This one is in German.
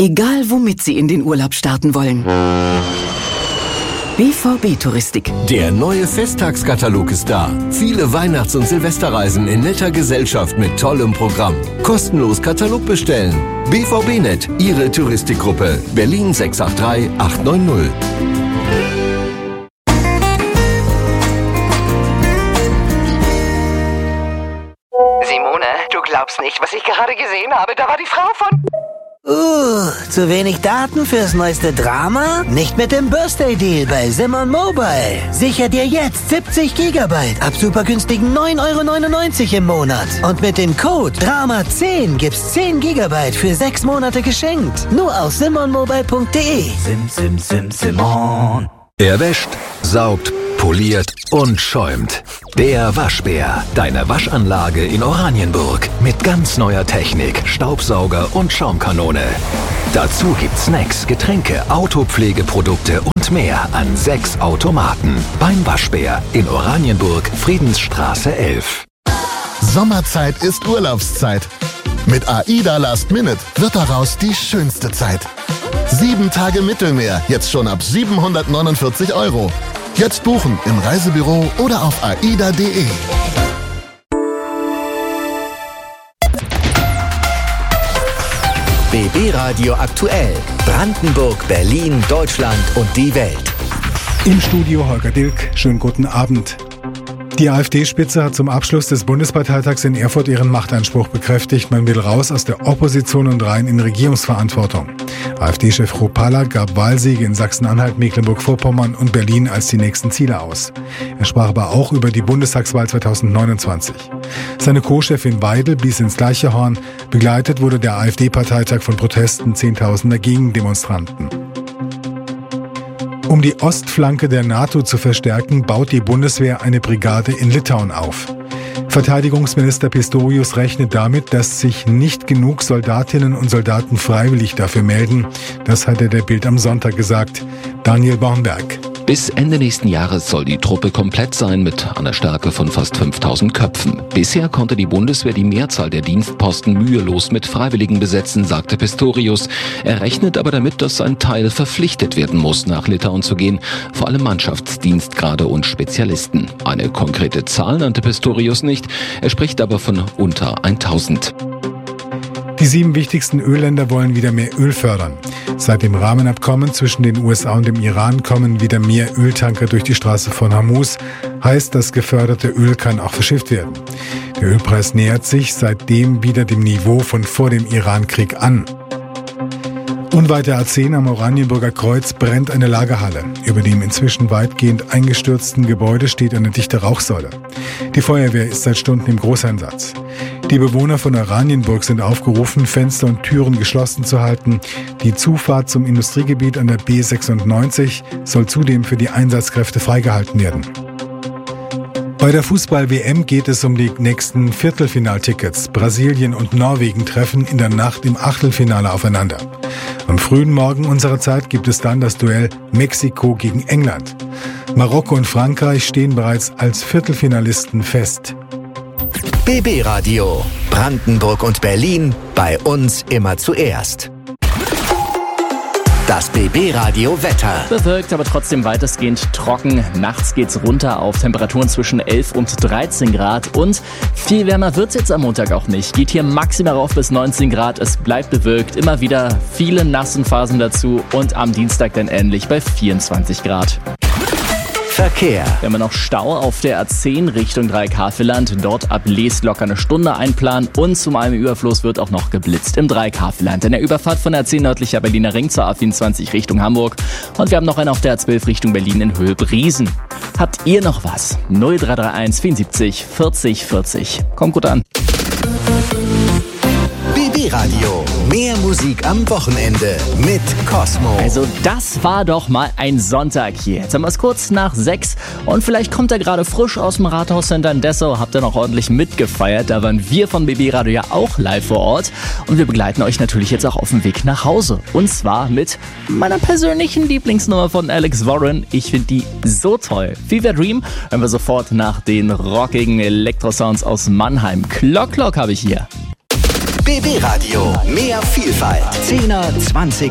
Egal womit Sie in den Urlaub starten wollen. BVB Touristik. Der neue Festtagskatalog ist da. Viele Weihnachts- und Silvesterreisen in netter Gesellschaft mit tollem Programm. Kostenlos Katalog bestellen. BVB-Net, Ihre Touristikgruppe. Berlin 683 890. Simone, du glaubst nicht, was ich gerade gesehen habe. Da war die Frau von... Zu wenig Daten fürs neueste Drama? Nicht mit dem Birthday-Deal bei Simon Mobile. Sicher dir jetzt 70 GB ab super günstigen 9,99 € im Monat. Und mit dem Code DRAMA10 gibt's 10 GB für 6 Monate geschenkt. Nur auf simonmobile.de. Simon. Er wäscht, saugt, poliert und schäumt. Der Waschbär. Deine Waschanlage in Oranienburg. Mit ganz neuer Technik, Staubsauger und Schaumkanone. Dazu gibt's Snacks, Getränke, Autopflegeprodukte und mehr an 6 Automaten. Beim Waschbär in Oranienburg, Friedensstraße 11. Sommerzeit ist Urlaubszeit. Mit AIDA Last Minute wird daraus die schönste Zeit. 7 Tage Mittelmeer, jetzt schon ab 749 €. Jetzt buchen im Reisebüro oder auf aida.de. BB Radio aktuell. Brandenburg, Berlin, Deutschland und die Welt. Im Studio Holger Dilk. Schönen guten Abend. Die AfD-Spitze hat zum Abschluss des Bundesparteitags in Erfurt ihren Machtanspruch bekräftigt. Man will raus aus der Opposition und rein in Regierungsverantwortung. AfD-Chef Kropala gab Wahlsiege in Sachsen-Anhalt, Mecklenburg-Vorpommern und Berlin als die nächsten Ziele aus. Er sprach aber auch über die Bundestagswahl 2029. Seine Co-Chefin Weidel blies ins gleiche Horn. Begleitet wurde der AfD-Parteitag von Protesten Zehntausender Gegendemonstranten. Um die Ostflanke der NATO zu verstärken, baut die Bundeswehr eine Brigade in Litauen auf. Verteidigungsminister Pistorius rechnet damit, dass sich nicht genug Soldatinnen und Soldaten freiwillig dafür melden. Das hat er der Bild am Sonntag gesagt. Daniel Bornberg. Bis Ende nächsten Jahres soll die Truppe komplett sein mit einer Stärke von fast 5000 Köpfen. Bisher konnte die Bundeswehr die Mehrzahl der Dienstposten mühelos mit Freiwilligen besetzen, sagte Pistorius. Er rechnet aber damit, dass ein Teil verpflichtet werden muss, nach Litauen zu gehen. Vor allem Mannschaftsdienstgrade und Spezialisten. Eine konkrete Zahl nannte Pistorius nicht. Er spricht aber von unter 1000. Die 7 wichtigsten Ölländer wollen wieder mehr Öl fördern. Seit dem Rahmenabkommen zwischen den USA und dem Iran kommen wieder mehr Öltanker durch die Straße von Hormuz. Heißt, das geförderte Öl kann auch verschifft werden. Der Ölpreis nähert sich seitdem wieder dem Niveau von vor dem Iran-Krieg an. Unweit der A10 am Oranienburger Kreuz brennt eine Lagerhalle. Über dem inzwischen weitgehend eingestürzten Gebäude steht eine dichte Rauchsäule. Die Feuerwehr ist seit Stunden im Großeinsatz. Die Bewohner von Oranienburg sind aufgerufen, Fenster und Türen geschlossen zu halten. Die Zufahrt zum Industriegebiet an der B96 soll zudem für die Einsatzkräfte freigehalten werden. Bei der Fußball-WM geht es um die nächsten Viertelfinaltickets. Brasilien und Norwegen treffen in der Nacht im Achtelfinale aufeinander. Am frühen Morgen unserer Zeit gibt es dann das Duell Mexiko gegen England. Marokko und Frankreich stehen bereits als Viertelfinalisten fest. BB Radio. Brandenburg und Berlin. Bei uns immer zuerst. Das BB Radio Wetter. Bewölkt, aber trotzdem weitestgehend trocken. Nachts geht's runter auf Temperaturen zwischen 11 und 13 Grad. Und viel wärmer wird's jetzt am Montag auch nicht. Geht hier maximal rauf bis 19 Grad. Es bleibt bewölkt. Immer wieder viele nassen Phasen dazu. Und am Dienstag dann ähnlich bei 24 Grad. Verkehr. Wir haben noch Stau auf der A10 Richtung Dreieckhavelland. Dort ab Lees locker eine Stunde einplanen. Und zum einem Überfluss wird auch noch geblitzt im Dreieckhavelland. In der Überfahrt von der A10 nördlicher Berliner Ring zur A24 Richtung Hamburg. Und wir haben noch einen auf der A12 Richtung Berlin in Höhe Briesen. Habt ihr noch was? 0331 74 40 40. Kommt gut an. BB Radio. Mehr Musik am Wochenende mit Cosmo. Also das war doch mal ein Sonntag hier. Jetzt haben wir es kurz nach 6 und vielleicht kommt er gerade frisch aus dem Rathauscenter in Dessau. Habt ihr noch ordentlich mitgefeiert? Da waren wir von BB Radio ja auch live vor Ort. Und wir begleiten euch natürlich jetzt auch auf dem Weg nach Hause. Und zwar mit meiner persönlichen Lieblingsnummer von Alex Warren. Ich finde die so toll. Fever Dream hören wir sofort nach den rockigen Elektrosounds aus Mannheim. Clock Clock habe ich hier. BB Radio. Mehr Vielfalt. 10er, 20er.